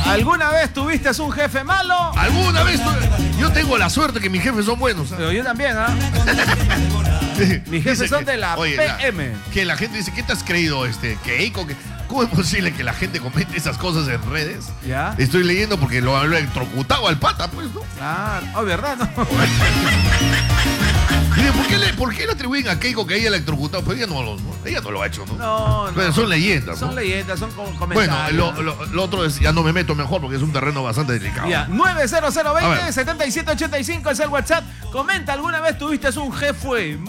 ¿Alguna vez tuviste un jefe malo? ¿Alguna vez? Yo tengo la suerte que mis jefes son buenos. Pero yo también, ¿ah? Mis jefes son de la PM. Que la gente dice, ¿qué te has creído, Keiko? ¿Cómo es posible que la gente comente esas cosas en redes? ¿Ya? Estoy leyendo porque lo han electrocutado al pata, pues, ¿no? Ah, ¿verdad? No. ¿Por qué le atribuyen a Keiko que haya electrocutado? Pues ella no lo ha hecho, ¿no? No. Pero son leyendas, ¿no? Son leyendas, son comentarios. Bueno, lo otro es, ya no me meto mejor porque es un terreno bastante delicado. Ya, 90020-7785 es el WhatsApp. Comenta, ¿alguna vez tuviste un jefe